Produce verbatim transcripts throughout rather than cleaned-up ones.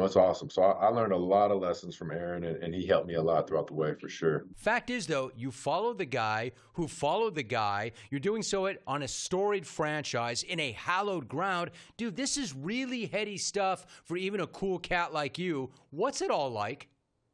it's awesome. So I, I learned a lot of lessons from Aaron, and, and he helped me a lot throughout the way for sure. Fact is, though, you follow the guy who followed the guy. You're doing so it on a storied franchise in a hallowed ground. Dude, this is really heady stuff for even a cool cat like you. What's it all like?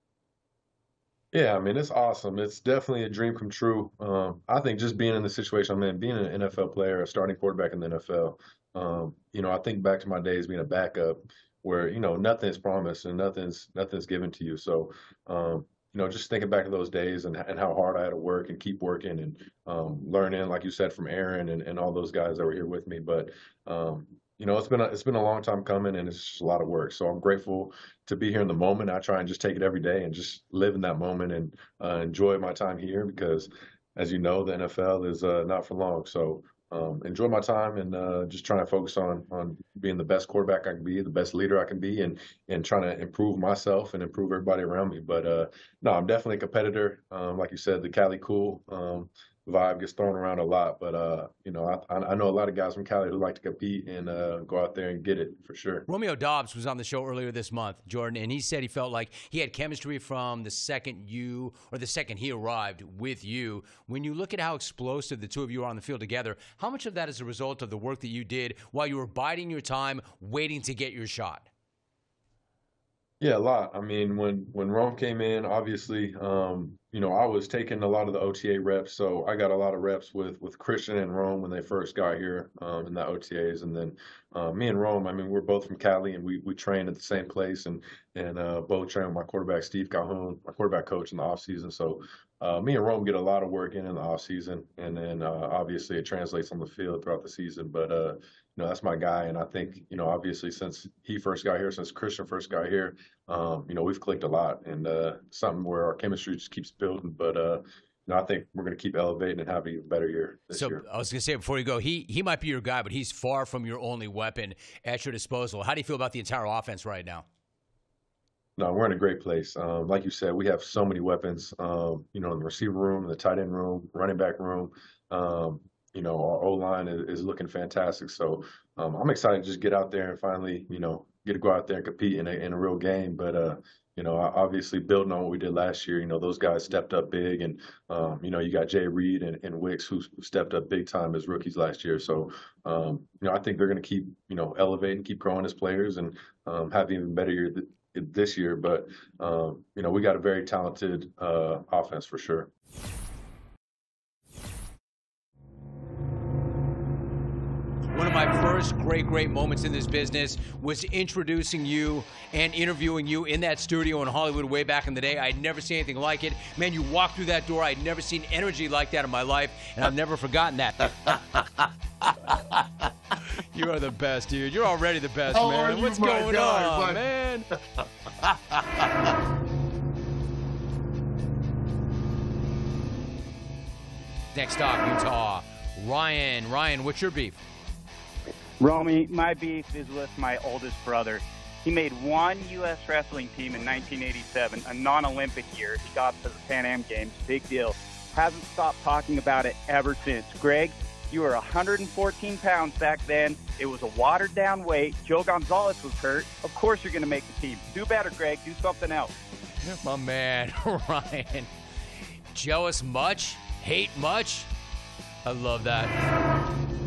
Yeah, I mean, it's awesome. It's definitely a dream come true. Um, I think just being in the situation I'm in, being an N F L player, a starting quarterback in the N F L, um, you know, I think back to my days being a backup where, you know, nothing's promised and nothing's nothing's given to you. So, um, you know, just thinking back to those days and, and how hard I had to work and keep working and um, learning, like you said, from Aaron and, and all those guys that were here with me. But, um, you know, it's been a, it's been a long time coming, and it's just a lot of work. So I'm grateful to be here in the moment. I try and just take it every day and just live in that moment and uh, enjoy my time here because, as you know, the N F L is uh, not for long. So um, enjoy my time and uh, just trying to focus on on being the best quarterback I can be, the best leader I can be, and and trying to improve myself and improve everybody around me. But uh, no, I'm definitely a competitor. Um, like you said, the Cali Cool um, vibe gets thrown around a lot, but uh, you know, I, I know a lot of guys from Cali who like to compete and uh, go out there and get it for sure. Romeo Dobbs was on the show earlier this month, Jordan, and he said he felt like he had chemistry from the second you or the second he arrived with you. When you look at how explosive the two of you are on the field together, how much of that is a result of the work that you did while you were biding your time, waiting to get your shot? Yeah, a lot. I mean, when when Rome came in, obviously, um, you know, I was taking a lot of the O T A reps, so I got a lot of reps with with Christian and Rome when they first got here um, in the O T As, and then uh, me and Rome. I mean, we're both from Cali, and we we trained at the same place, and and uh, both trained with my quarterback Steve Calhoun, my quarterback coach in the off season. So uh, me and Rome get a lot of work in in the off season, and then uh, obviously it translates on the field throughout the season. But uh, you know, that's my guy, and I think you know, obviously, since he first got here, since Christian first got here. Um, you know, we've clicked a lot, and uh, something where our chemistry just keeps building. But uh, you know, I think we're going to keep elevating and have a better year this so, year. I was going to say before you go, he he might be your guy, but he's far from your only weapon at your disposal. How do you feel about the entire offense right now? No, we're in a great place. Um, like you said, we have so many weapons. Um, you know, in the receiver room, the tight end room, running back room. Um, you know, our O line is, is looking fantastic. So um, I'm excited to just get out there and finally, you know, get to go out there and compete in a, in a real game. But, uh, you know, obviously building on what we did last year, you know, those guys stepped up big. And, um, you know, you got Jay Reed and, and Wicks who stepped up big time as rookies last year. So, um, you know, I think they're going to keep, you know, elevating, keep growing as players and um, have even better year th- this year. But, um, you know, we got a very talented uh, offense for sure. One of my first great, great moments in this business was introducing you and interviewing you in that studio in Hollywood way back in the day. I'd never seen anything like it. Man, you walked through that door. I'd never seen energy like that in my life, and I've never forgotten that. You are the best, dude. You're already the best, How man. are you, What's my going guy, on, but- man? Next stop, Utah. Ryan. Ryan, what's your beef? Romy, my beef is with my oldest brother. He made one U S wrestling team in nineteen eighty-seven, a non-Olympic year. He got to the Pan Am Games, big deal. Hasn't stopped talking about it ever since. Greg, you were one hundred fourteen pounds back then. It was a watered-down weight. Joe Gonzalez was hurt. Of course you're going to make the team. Do better, Greg. Do something else. My man, Ryan. Jealous much? Hate much? I love that.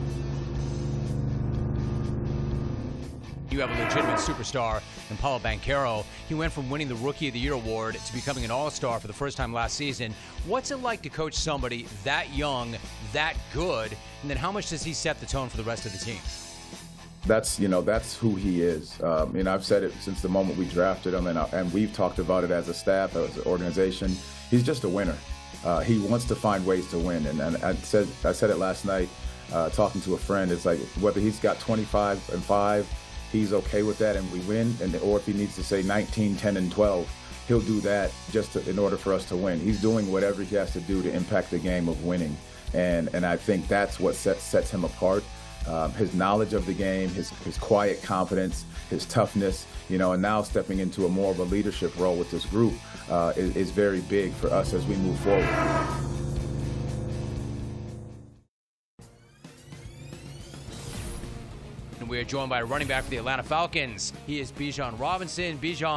You have a legitimate superstar in Paulo Banchero. He went from winning the Rookie of the Year award to becoming an all-star for the first time last season. What's it like to coach somebody that young, that good, and then how much does he set the tone for the rest of the team? That's, you know, that's who he is. Um, and I've said it since the moment we drafted him, and, and we've talked about it as a staff, as an organization. He's just a winner. Uh, he wants to find ways to win. And, and I said I said it last night uh, talking to a friend. It's like whether he's got twenty-five and five, he's okay with that and we win, and or if he needs to say nineteen, ten, and twelve, he'll do that just to, in order for us to win. He's doing whatever he has to do to impact the game of winning, and and I think that's what sets sets him apart. Um, his knowledge of the game, his his quiet confidence, his toughness, you know, and now stepping into a more of a leadership role with this group uh, is, is very big for us as we move forward. And we are joined by a running back for the Atlanta Falcons. He is Bijan Robinson. Bijan,